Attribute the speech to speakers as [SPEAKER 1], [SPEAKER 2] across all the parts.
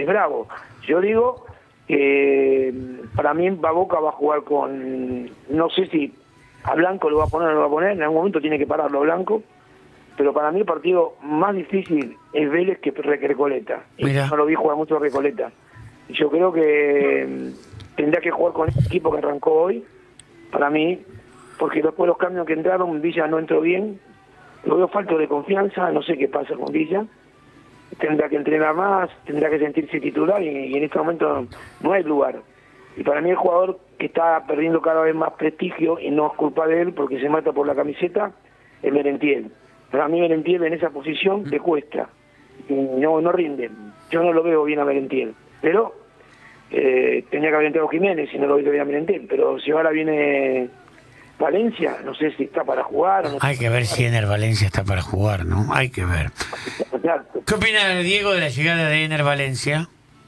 [SPEAKER 1] es bravo. Yo digo que para mí Boca va a jugar con, no sé si a Blanco lo va a poner o no lo va a poner, en algún momento tiene que pararlo a Blanco, pero para mí el partido más difícil es Vélez que Recoleta. No lo vi jugar mucho a Recoleta. Yo creo que tendría que jugar con el equipo que arrancó hoy, para mí, porque después los cambios que entraron, Villa no entró bien, lo veo falto de confianza, no sé qué pasa con Villa, tendrá que entrenar más, tendrá que sentirse titular y en este momento no hay lugar. Y para mí el jugador que está perdiendo cada vez más prestigio, y no es culpa de él porque se mata por la camiseta, es Merentiel. Para mí Merentiel en esa posición le cuesta, y no rinde. Yo no lo veo bien a Merentiel, pero tenía que haber entrado Jiménez y no lo veo bien a Merentiel, pero si ahora viene Valencia, no sé si está para jugar. No
[SPEAKER 2] hay que ver si Ener Valencia está para jugar, ¿no? Hay que ver.
[SPEAKER 1] Exacto.
[SPEAKER 2] ¿Qué opina Diego de la llegada de Ener Valencia?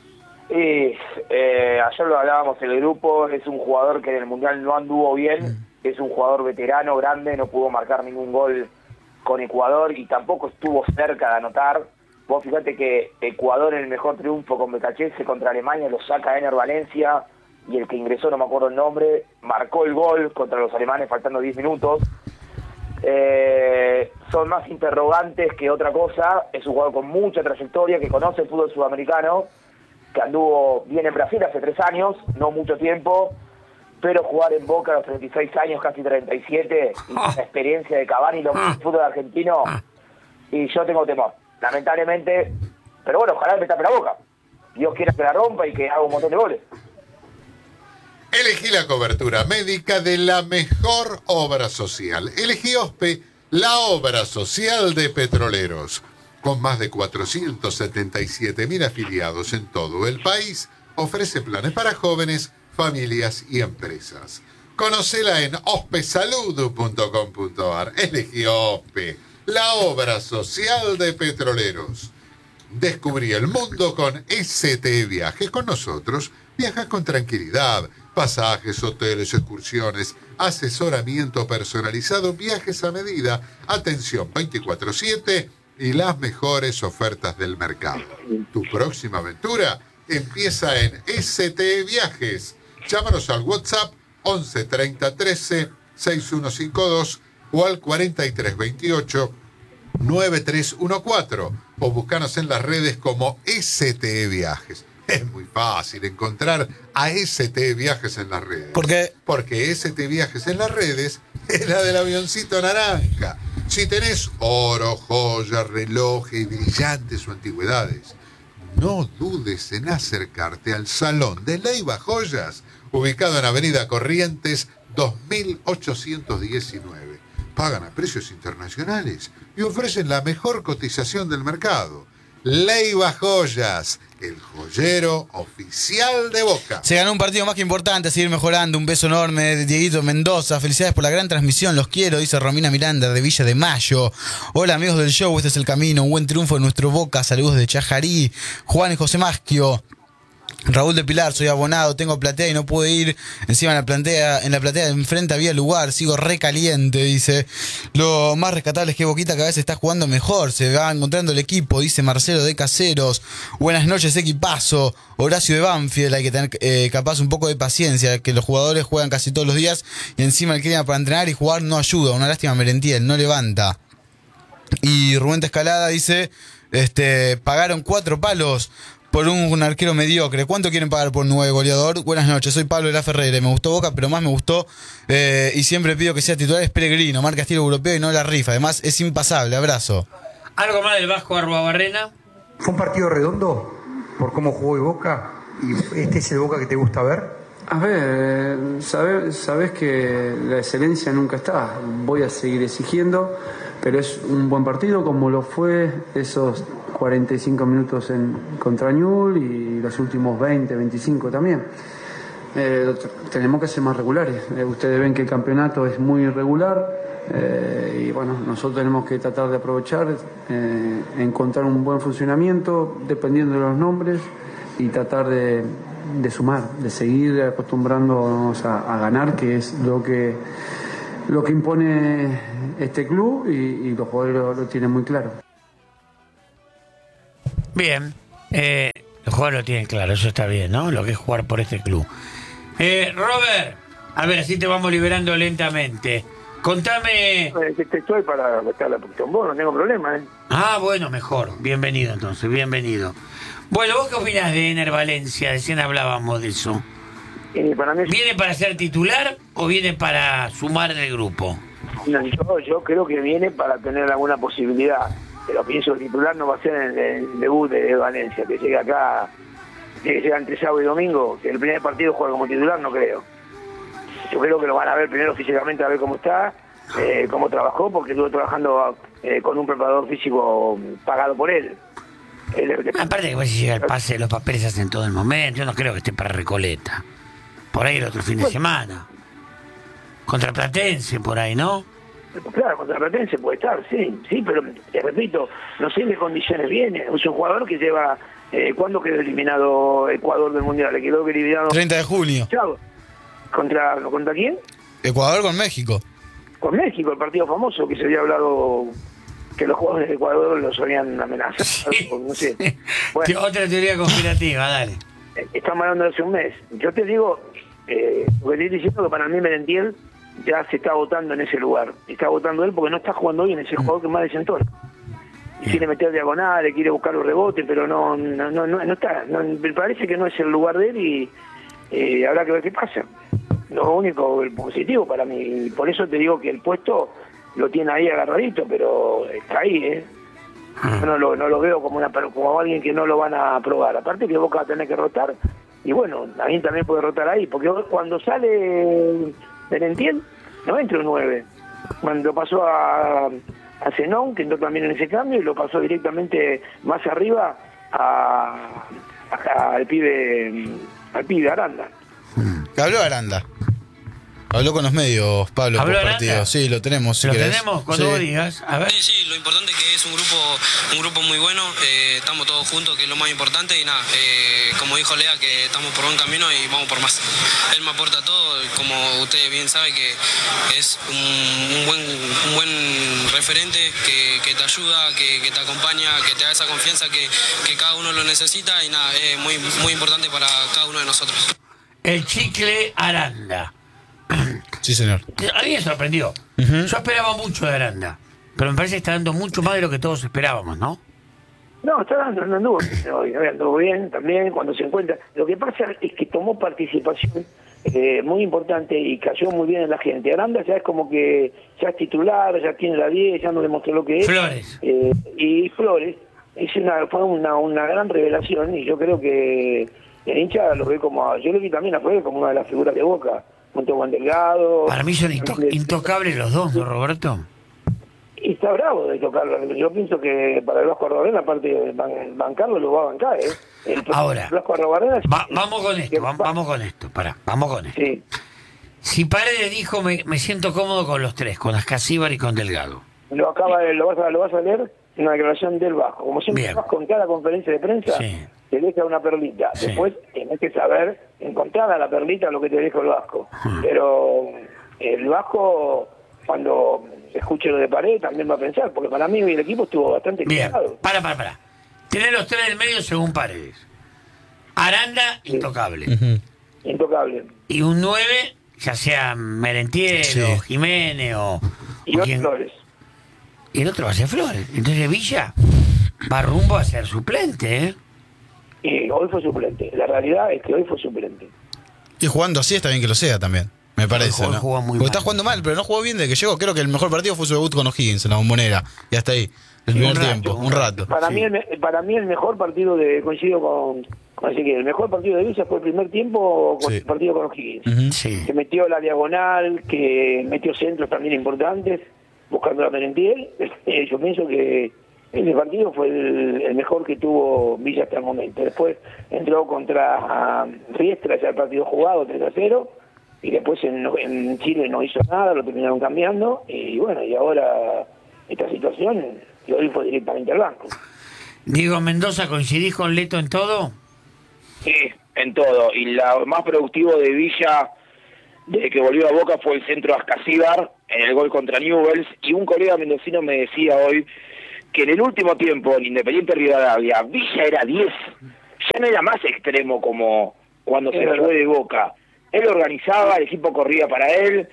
[SPEAKER 3] Ayer lo hablábamos en el grupo, es un jugador que en el Mundial no anduvo bien, es un jugador veterano, grande, no pudo marcar ningún gol con Ecuador y tampoco estuvo cerca de anotar. Vos fíjate que Ecuador en el mejor triunfo con Becachese contra Alemania lo saca Ener Valencia y el que ingresó, no me acuerdo el nombre, marcó el gol contra los alemanes faltando 10 minutos. Son más interrogantes que otra cosa. Es un jugador con mucha trayectoria, que conoce el fútbol sudamericano, que anduvo bien en Brasil hace 3 años, no mucho tiempo, pero jugar en Boca a los 36 años, casi 37, y la experiencia de Cavani y el fútbol argentino, y yo tengo temor, lamentablemente, pero bueno, ojalá me tape la Boca. Dios quiera que la rompa y que haga un montón de goles.
[SPEAKER 4] Elegí la cobertura médica de la mejor obra social. Elegí OSPE, la obra social de Petroleros. Con más de 477.000 afiliados en todo el país, ofrece planes para jóvenes, familias y empresas. Conocela en ospesalud.com.ar. Elegí OSPE, la obra social de Petroleros. Descubrí el mundo con ST Viajes. Con nosotros viajas con tranquilidad. Pasajes, hoteles, excursiones, asesoramiento personalizado, viajes a medida, atención 24/7 y las mejores ofertas del mercado. Tu próxima aventura empieza en ST Viajes. Llámanos al WhatsApp 11 30 13 6152 o al 43 28 9314 o buscanos en las redes como ST Viajes. Es muy fácil encontrar a ST Viajes en las redes.
[SPEAKER 5] ¿Por qué?
[SPEAKER 4] Porque ST Viajes en las redes es la del avioncito naranja. Si tenés oro, joyas, relojes, brillantes o antigüedades, no dudes en acercarte al Salón de Leiva Joyas, ubicado en Avenida Corrientes 2819. Pagan a precios internacionales y ofrecen la mejor cotización del mercado. Leiva Joyas, el joyero oficial de Boca.
[SPEAKER 5] Se ganó un partido más que importante, a seguir mejorando. Un beso enorme de Dieguito Mendoza. Felicidades por la gran transmisión, los quiero, dice Romina Miranda de Villa de Mayo. Hola amigos del show, este es el camino. Un buen triunfo de nuestro Boca, saludos de Chajarí. Juan y José Maschio. Raúl de Pilar, soy abonado, tengo platea y no pude ir. Encima en la platea de enfrente había lugar, sigo recaliente, dice. Lo más rescatable es que Boquita cada vez está jugando mejor, se va encontrando el equipo, dice Marcelo de Caseros. Buenas noches, equipazo. Horacio de Banfield, hay que tener capaz un poco de paciencia, que los jugadores juegan casi todos los días y encima el clima para entrenar y jugar no ayuda. Una lástima Merentiel, no levanta. Y Rubén de Escalada dice, pagaron 4 palos por un arquero mediocre. ¿Cuánto quieren pagar por un nuevo goleador? Buenas noches, soy Pablo de la Ferreira. Me gustó Boca, pero más me gustó, y siempre pido que sea titular, es Pellegrino, marca estilo europeo y no la rifa. Además, es impasable. Abrazo.
[SPEAKER 2] ¿Algo más del Vasco Arruabarrena?
[SPEAKER 6] Fue un partido redondo por cómo jugó el Boca. ¿Y este es el Boca que te gusta ver?
[SPEAKER 7] A ver, sabes que la excelencia nunca está. Voy a seguir exigiendo, pero es un buen partido como lo fue esos 45 minutos contra Ñul y los últimos 20, 25 también. Tenemos que ser más regulares. Ustedes ven que el campeonato es muy irregular, y bueno, nosotros tenemos que tratar de aprovechar, encontrar un buen funcionamiento dependiendo de los nombres y tratar de sumar, de seguir acostumbrándonos a ganar, que es lo que impone este club, y los jugadores lo tienen muy claro.
[SPEAKER 2] Bien, los Los jugadores lo tienen claro, eso está bien, ¿no? Lo que es jugar por este club. Robert, a ver, así te vamos liberando lentamente. Contame...
[SPEAKER 1] Estoy para estar la posición vos, no tengo problema, ¿eh?
[SPEAKER 2] Ah, bueno, mejor. Bienvenido entonces, bienvenido. Bueno, ¿vos qué opinás de Ener Valencia? Recién hablábamos de eso.
[SPEAKER 1] Para mí,
[SPEAKER 2] ¿Viene para ser titular o viene para sumar en el grupo?
[SPEAKER 1] no, yo creo que viene para tener alguna posibilidad, pero pienso que el titular no va a ser en el debut de Valencia, que llegue acá, que llega entre sábado y domingo, que el primer partido juega como titular, no creo. Yo creo que lo van a ver primero físicamente, a ver cómo está, cómo trabajó, porque estuvo trabajando con un preparador físico pagado por él.
[SPEAKER 2] Aparte que si llega el pase, los papeles se hacen todo el momento. Yo no creo que esté para Recoleta. Por ahí el otro fin de semana. Contra Platense, por ahí, ¿no?
[SPEAKER 1] Claro, contra Platense puede estar, sí, pero te repito, no sé en qué condiciones viene. Es un jugador que lleva... ¿Cuándo quedó eliminado Ecuador del Mundial? Le quedó eliminado...
[SPEAKER 5] 30 de junio.
[SPEAKER 1] Chavo. ¿Contra quién?
[SPEAKER 5] Ecuador con México.
[SPEAKER 1] Con México, el partido famoso que se había hablado que los jugadores de Ecuador los habían amenazado.
[SPEAKER 2] Sí,
[SPEAKER 1] no sé.
[SPEAKER 2] sí.
[SPEAKER 1] Bueno,
[SPEAKER 2] Otra teoría conspirativa, dale.
[SPEAKER 1] estamos hablando de hace un mes. Yo te digo, porque estoy diciendo que para mí Merentiel ya se está votando en ese lugar. Está votando él porque no está jugando bien, es el jugador que más desentona. Quiere meter diagonales, quiere buscar los rebotes, pero no está. Me parece que no es el lugar de él y habrá que ver qué pasa. Lo único, el positivo para mí, por eso te digo que el puesto lo tiene ahí agarradito, pero está ahí, ¿eh? Yo no lo veo como alguien que no lo van a aprobar. Aparte que Boca va a tener que rotar, y bueno, alguien también puede rotar ahí, porque cuando sale Merentiel, no entra un 9. Cuando pasó a Zenón, que entró también en ese cambio, y lo pasó directamente más arriba al pibe Aranda.
[SPEAKER 5] Habló Aranda. Habló con los medios, Pablo,
[SPEAKER 2] ¿Habló
[SPEAKER 5] por
[SPEAKER 2] Aranda?
[SPEAKER 5] partido. Sí, lo tenemos, si
[SPEAKER 2] ¿Lo
[SPEAKER 5] querés.
[SPEAKER 2] tenemos? Cuando vos digas. A ver.
[SPEAKER 8] Sí, lo importante es que es un grupo muy bueno, estamos todos juntos, que es lo más importante, y nada, como dijo Lea, que estamos por buen camino y vamos por más. Él me aporta todo, como usted bien sabe, que es un buen referente, que te ayuda, que te acompaña, que te da esa confianza que cada uno lo necesita, y nada, es muy importante para cada uno de nosotros.
[SPEAKER 2] El Chicle Aranda.
[SPEAKER 5] Sí, señor.
[SPEAKER 2] A mí me sorprendió. Yo esperaba mucho de Aranda, pero me parece que está dando mucho más de lo que todos esperábamos, ¿no?
[SPEAKER 1] No, anduvo bien también cuando se encuentra. Lo que pasa es que tomó participación muy importante y cayó muy bien en la gente. Aranda ya es como que ya es titular, ya tiene la 10, ya nos demostró lo que es.
[SPEAKER 2] Flores.
[SPEAKER 1] Y Flores fue una gran revelación, y yo creo que el hincha lo ve como... Yo lo vi también a Flores como una de las figuras de Boca, junto con Delgado.
[SPEAKER 2] Para mí son intocables los dos, ¿no, Roberto?
[SPEAKER 1] Y está bravo de tocarlo. Yo pienso que para el Vasco Arrobarena, aparte de bancarlo, lo va a bancar, ¿eh?
[SPEAKER 2] Ahora,
[SPEAKER 1] Vasco Arrobarena...
[SPEAKER 2] vamos con esto, vamos con esto, vamos con esto.
[SPEAKER 1] Sí.
[SPEAKER 2] Si Paredes dijo, me siento cómodo con los tres, con Ascasíbar y con Delgado.
[SPEAKER 1] Lo vas a leer, una declaración del Vasco. Como siempre, el Vasco en cada conferencia de prensa te deja una perlita. Sí. Después tenés que saber encontrar a la perlita lo que te deja el Vasco. Pero el Vasco, cuando escuche lo de Paredes, también va a pensar, porque para mí el equipo estuvo bastante equilibrado.
[SPEAKER 2] Para. Tenés los tres del medio según Paredes. Aranda, intocable.
[SPEAKER 1] Intocable.
[SPEAKER 2] Y un 9, ya sea Merentiel o Jiménez
[SPEAKER 1] y otros Flores.
[SPEAKER 2] Y el otro va a ser Flores. Entonces Villa va rumbo a ser suplente, ¿eh?
[SPEAKER 1] Y hoy fue suplente. La realidad es que hoy fue suplente.
[SPEAKER 5] Y jugando así está bien que lo sea también, me parece, ¿no?
[SPEAKER 2] Jugó muy
[SPEAKER 5] Porque
[SPEAKER 2] mal.
[SPEAKER 5] está jugando mal, pero no jugó bien desde que llegó. Creo que el mejor partido fue su debut con O'Higgins en la Bombonera. Y hasta ahí, el primer tiempo, un rato.
[SPEAKER 1] Para mí el mejor partido coincido con Ezequiel, el mejor partido de Villa fue el primer tiempo con el partido con O'Higgins. Que metió la diagonal, que metió centros también importantes, buscando a Merentiel. Yo pienso que ese partido fue el mejor que tuvo Villa hasta el momento. Después entró contra Riestra, ya el partido jugado 3-0, y después en Chile no hizo nada, lo terminaron cambiando, y bueno, y ahora esta situación, y hoy fue directamente al banco.
[SPEAKER 2] Diego Mendoza, ¿coincidís con Leto en todo?
[SPEAKER 3] Sí, en todo, y lo más productivo de Villa desde que volvió a Boca fue el centro Ascasíbar en el gol contra Newell's, y un colega mendocino me decía hoy que en el último tiempo en Independiente Rivadavia Villa era 10, ya no era más extremo como cuando se fue de Boca. Él organizaba, el equipo corría para él,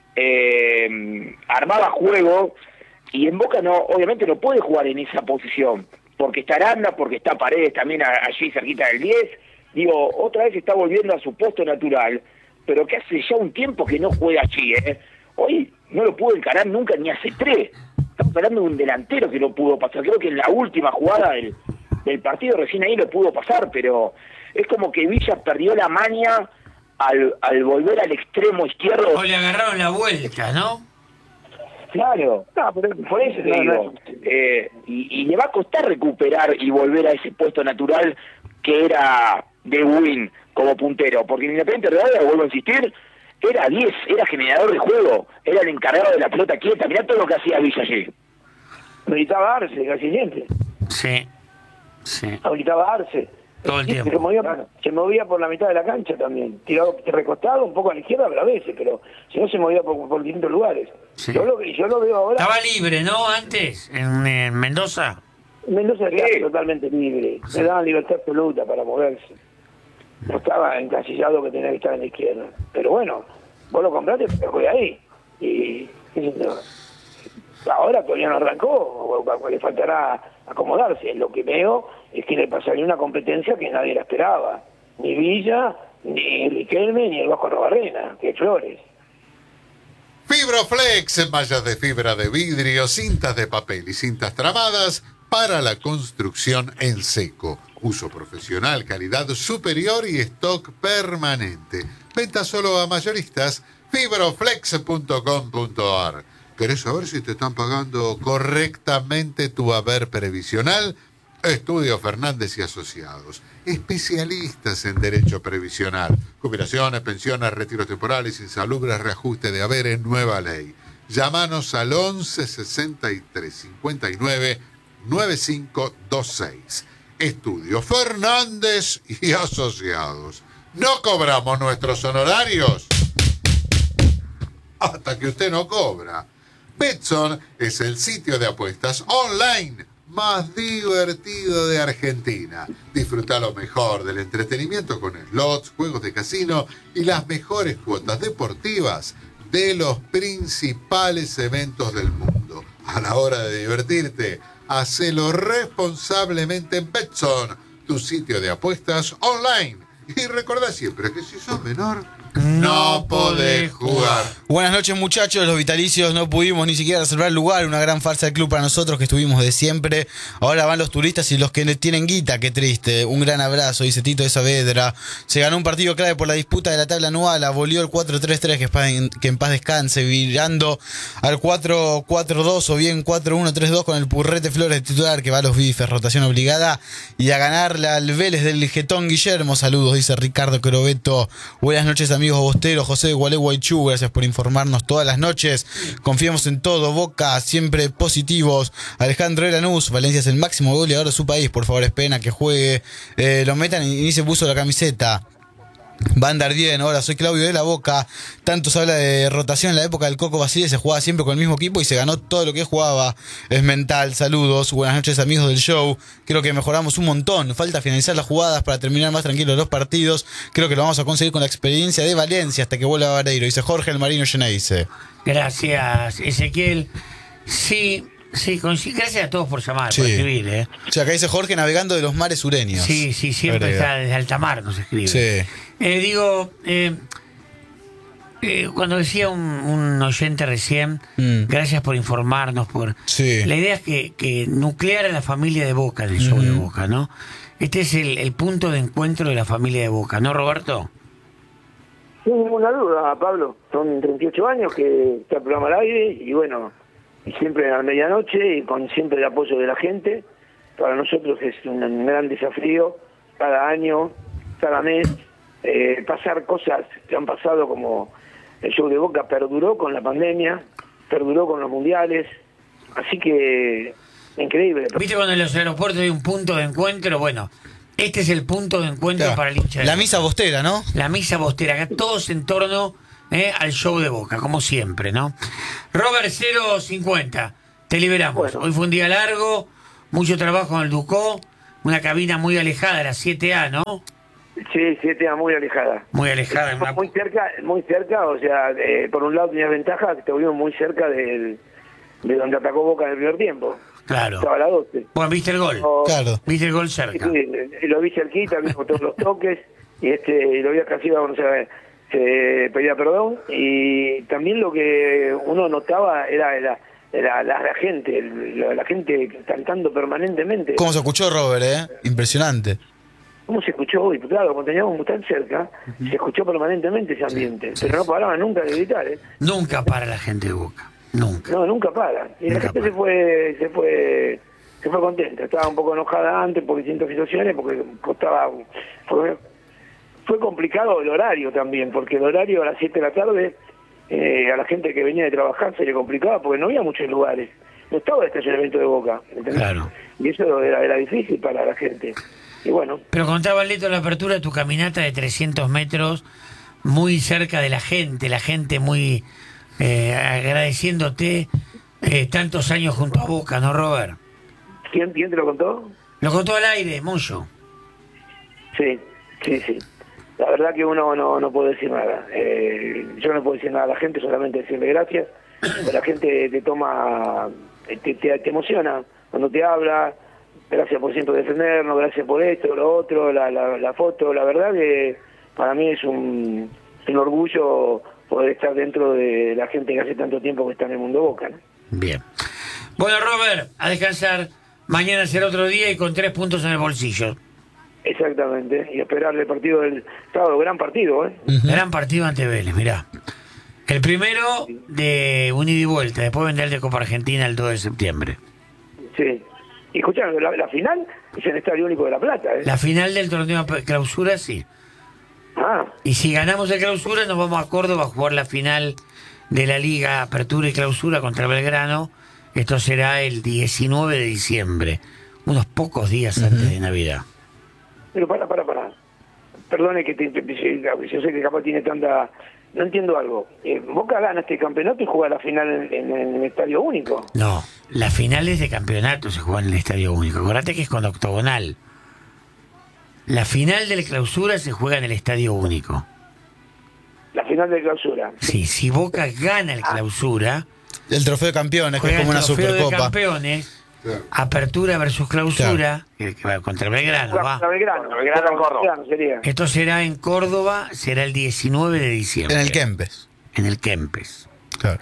[SPEAKER 3] armaba juego, y en Boca no, obviamente no puede jugar en esa posición, porque está Aranda, porque está Paredes también allí cerquita del 10. Digo, otra vez está volviendo a su puesto natural, pero que hace ya un tiempo que no juega allí, Hoy no lo pudo encarar nunca ni hace 3. Estamos hablando de un delantero que no pudo pasar. Creo que en la última jugada del partido recién ahí lo pudo pasar, pero es como que Villa perdió la maña al volver al extremo izquierdo.
[SPEAKER 2] O le agarraron la vuelta, ¿no?
[SPEAKER 3] Claro, no, por eso te digo. Y le va a costar recuperar y volver a ese puesto natural que era de Win como puntero, porque Independiente Rivadavia, vuelvo a insistir, era 10, era generador de juego, era el encargado de la pelota quieta. Mirá todo lo que hacía Villa allí.
[SPEAKER 1] Habilitaba a Arce casi siempre.
[SPEAKER 2] Sí.
[SPEAKER 1] Habilitaba a Arce.
[SPEAKER 2] Todo el tiempo.
[SPEAKER 1] Se movía por la mitad de la cancha también. Tirado recostado un poco a la izquierda, pero a veces, pero si no se movía por distintos lugares.
[SPEAKER 2] Sí.
[SPEAKER 1] Yo lo veo ahora.
[SPEAKER 2] Estaba libre, ¿no? Antes, en Mendoza.
[SPEAKER 1] Mendoza era totalmente libre. Le daban libertad absoluta para moverse. No estaba encasillado que tenía que estar en la izquierda. Pero bueno, vos lo compraste, pero fue ahí. Y ahora todavía no arrancó, le faltará acomodarse. Lo que veo es que le pasaría una competencia que nadie la esperaba. Ni Villa, ni Riquelme, ni el Vasco Arrobarrena, que Flores.
[SPEAKER 4] Fibroflex, mallas de fibra de vidrio, cintas de papel y cintas tramadas para la construcción en seco. Uso profesional, calidad superior y stock permanente. Venta solo a mayoristas. Fibroflex.com.ar. ¿Querés saber si te están pagando correctamente tu haber previsional? Estudio Fernández y Asociados. Especialistas en derecho previsional. Jubilaciones, pensiones, retiros temporales, insalubres, reajuste de haberes, nueva ley. Llámanos al 11 63 59 9526. Estudio Fernández y Asociados. No cobramos nuestros honorarios hasta que usted no cobra. Betson es el sitio de apuestas online más divertido de Argentina. Disfruta lo mejor del entretenimiento con slots, juegos de casino y las mejores cuotas deportivas de los principales eventos del mundo. A la hora de divertirte, hacelo responsablemente en Betson, tu sitio de apuestas online. Y recordá siempre que si sos menor, no podés jugar.
[SPEAKER 5] Buenas noches, muchachos. Los vitalicios no pudimos ni siquiera reservar lugar. Una gran farsa del club para nosotros que estuvimos de siempre. Ahora van los turistas y los que tienen guita. Qué triste. Un gran abrazo, dice Tito de Saavedra. Se ganó un partido clave por la disputa de la tabla anual. Abolió el 4-3-3, que en paz descanse, virando al 4-4-2 o bien 4-1-3-2 con el Purrete Flores titular que va a los bifes. Rotación obligada. Y a ganarle al Vélez del Getón Guillermo. Saludos, dice Ricardo Crobeto. Buenas noches, amigos bosteros. José de Gualeguaychú, gracias por informarnos todas las noches. Confiamos en todo. Boca, siempre positivos. Alejandro de Lanús, Valencia es el máximo goleador de su país. Por favor, es pena que juegue. Lo metan y ni se puso la camiseta. Van Dardien, hola, soy Claudio de la Boca. Tanto se habla de rotación en la época del Coco Basile, se jugaba siempre con el mismo equipo y se ganó todo lo que jugaba. Es mental, saludos, buenas noches, amigos del show. Creo que mejoramos un montón, falta finalizar las jugadas para terminar más tranquilos los partidos. Creo que lo vamos a conseguir con la experiencia de Valencia hasta que vuelva Vareiro, dice Jorge el Marino Geneise.
[SPEAKER 2] Gracias, Ezequiel. Sí, gracias a todos por llamar, por escribir,
[SPEAKER 5] O sea, acá dice Jorge navegando de los mares sureños.
[SPEAKER 2] Sí, siempre está desde alta mar nos escribe.
[SPEAKER 5] Sí.
[SPEAKER 2] Cuando decía un oyente recién, gracias por informarnos. La idea es que nuclear a la familia de Boca, del show de Boca, ¿no? Este es el punto de encuentro de la familia de Boca, ¿no, Roberto?
[SPEAKER 1] Sin ninguna duda, Pablo. Son 38 años que está el programa al aire y bueno, y siempre a la medianoche y con siempre el apoyo de la gente. Para nosotros es un gran desafío cada año, cada mes, pasar cosas que han pasado, como el show de Boca perduró con la pandemia, perduró con los mundiales, así que increíble.
[SPEAKER 2] ¿Viste cuando en los aeropuertos hay un punto de encuentro? Bueno, este es el punto de encuentro para el hincha de
[SPEAKER 5] la
[SPEAKER 2] Boca.
[SPEAKER 5] misa bostera, ¿no?
[SPEAKER 2] La misa bostera, acá todos en torno al show de Boca, como siempre, ¿no? Robert 050, te liberamos.
[SPEAKER 1] Bueno.
[SPEAKER 2] Hoy fue un día largo, mucho trabajo en el Ducó, una cabina muy alejada, la 7A, ¿no?
[SPEAKER 1] Sí, 7A muy alejada.
[SPEAKER 2] Muy alejada.
[SPEAKER 1] Muy cerca, o sea, por un lado tenías ventaja, que te volvimos muy cerca de donde atacó Boca en el primer tiempo.
[SPEAKER 2] Claro.
[SPEAKER 1] Estaba a la 12.
[SPEAKER 2] Bueno, viste el gol.
[SPEAKER 5] Claro.
[SPEAKER 2] Viste el gol cerca.
[SPEAKER 1] Sí, lo vi cerquita, vi con todos los toques, y lo vi casi cuando se pedía perdón, y también lo que uno notaba era la gente, la gente cantando permanentemente.
[SPEAKER 5] ¿Cómo se escuchó, Robert, Impresionante.
[SPEAKER 1] ¿Cómo se escuchó hoy? Claro, cuando teníamos tan cerca, se escuchó permanentemente ese ambiente, pero no paraban nunca de gritar,
[SPEAKER 2] Nunca para la gente de Boca, nunca.
[SPEAKER 1] No, nunca para. Y
[SPEAKER 2] Nunca
[SPEAKER 1] la gente se fue contenta, estaba un poco enojada antes por distintas situaciones, porque fue complicado el horario también, porque el horario a las 7 de la tarde, a la gente que venía de trabajar se le complicaba, porque no había muchos lugares, no estaba el estacionamiento de Boca, ¿entendés?
[SPEAKER 2] Claro.
[SPEAKER 1] Y eso era difícil para la gente. Y bueno.
[SPEAKER 2] Pero contaba Leto en la apertura de tu caminata de 300 metros, muy cerca de la gente muy agradeciéndote tantos años junto a Boca, ¿no, Robert?
[SPEAKER 1] ¿Quién te lo contó?
[SPEAKER 2] Lo contó al aire, Moyo.
[SPEAKER 1] Sí. La verdad que uno no puede decir nada. Yo no puedo decir nada a la gente, solamente decirle gracias. La gente te toma, te emociona cuando te habla. Gracias por siempre defendernos, gracias por esto, lo otro, la foto. La verdad que para mí es un orgullo poder estar dentro de la gente que hace tanto tiempo que está en el mundo Boca, ¿no?
[SPEAKER 2] Bien. Bueno, Robert, a descansar. Mañana será otro día y con 3 puntos en el bolsillo.
[SPEAKER 1] Exactamente. Y esperar el partido del sábado. Gran partido,
[SPEAKER 2] Gran partido ante Vélez, mirá. El primero de un ida y vuelta. Después vendrá el de Copa Argentina el 2 de septiembre.
[SPEAKER 1] Sí. Y escuchame, la final es en el Estadio Único de La Plata,
[SPEAKER 2] La final del torneo clausura, sí. Y si ganamos el clausura, nos vamos a Córdoba a jugar la final de la Liga Apertura y Clausura contra Belgrano. Esto será el 19 de diciembre, unos pocos días antes de Navidad.
[SPEAKER 1] Pero para. Perdone que yo sé que capaz tiene tanta... No entiendo algo. ¿Boca gana este campeonato y juega la final en el Estadio Único?
[SPEAKER 2] No, las finales de campeonato se juegan en el Estadio Único. Acordate que es con octogonal. La final de la Clausura se juega en el Estadio Único.
[SPEAKER 1] La final de Clausura.
[SPEAKER 2] Sí, si Boca gana el Clausura...
[SPEAKER 5] El trofeo de campeones, que es como una Supercopa.
[SPEAKER 2] El trofeo de campeones, Apertura versus Clausura, que va contra Belgrano.
[SPEAKER 3] Contra Belgrano en Córdoba.
[SPEAKER 2] Esto será en Córdoba, será el 19 de diciembre.
[SPEAKER 5] En el Kempes.
[SPEAKER 2] En el Kempes.
[SPEAKER 5] Claro.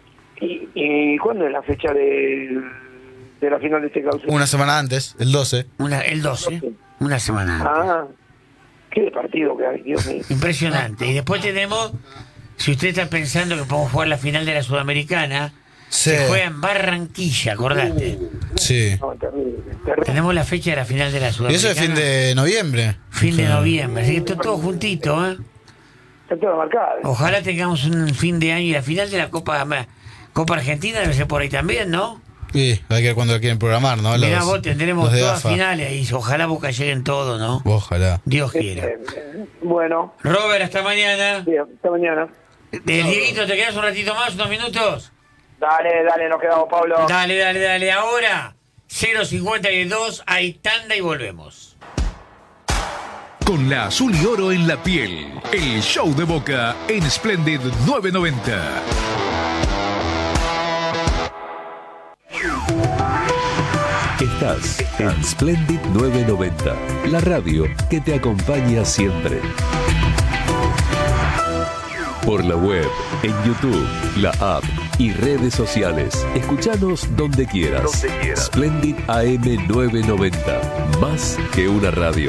[SPEAKER 1] ¿Y cuándo es la fecha de la final de este Clausura?
[SPEAKER 5] Una semana antes, el 12.
[SPEAKER 2] El 12, una semana antes.
[SPEAKER 1] Qué partido que hay, Dios mío.
[SPEAKER 2] Impresionante. Y después tenemos... Si usted está pensando que podemos jugar la final de la Sudamericana, se juega en Barranquilla, acordate.
[SPEAKER 5] Sí.
[SPEAKER 1] No, terrible.
[SPEAKER 2] Tenemos la fecha de la final de la
[SPEAKER 5] Y
[SPEAKER 2] Sudamericana.
[SPEAKER 5] eso es fin de noviembre.
[SPEAKER 2] Fin de noviembre, así que esto todo juntito,
[SPEAKER 1] Está todo marcado.
[SPEAKER 2] Ojalá tengamos un fin de año y la final de la Copa Argentina debe ser por ahí también, ¿no?
[SPEAKER 5] Sí, hay que ver cuándo quieren programar, ¿no?
[SPEAKER 2] Mirá vos, tendremos todas
[SPEAKER 5] AFA.
[SPEAKER 2] finales y ojalá Boca lleguen todos, ¿no?
[SPEAKER 5] Ojalá.
[SPEAKER 2] Dios quiera.
[SPEAKER 1] Bueno.
[SPEAKER 2] Robert, hasta mañana.
[SPEAKER 1] Bien, hasta mañana.
[SPEAKER 2] Dieguito, ¿te quedas un ratito más, unos minutos?
[SPEAKER 3] Dale, nos quedamos, Pablo.
[SPEAKER 2] Dale. Ahora, 0:52, hay tanda y volvemos.
[SPEAKER 9] Con la azul y oro en la piel, el show de Boca en Splendid 990.
[SPEAKER 10] Estás en Splendid 990, la radio que te acompaña siempre. Por la web, en YouTube, la app y redes sociales. Escúchanos donde quieras. Splendid AM 990, más que una radio.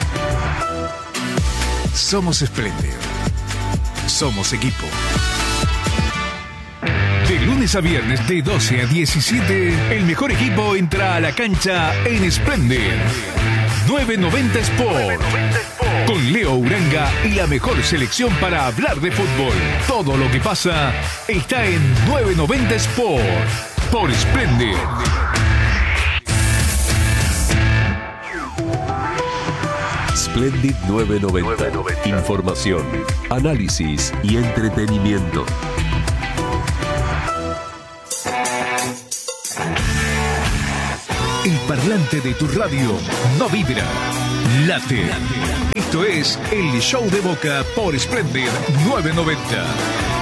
[SPEAKER 9] Somos Splendid. Somos equipo. De lunes a viernes de 12 a 17, el mejor equipo entra a la cancha en Splendid 990 Sport. Con Leo Uranga y la mejor selección para hablar de fútbol. Todo lo que pasa está en 990 Sport. Por Splendid.
[SPEAKER 10] Splendid 990. Información, análisis y entretenimiento.
[SPEAKER 9] El parlante de tu radio no vibra, late. Esto es el Show de Boca por Splendid 990.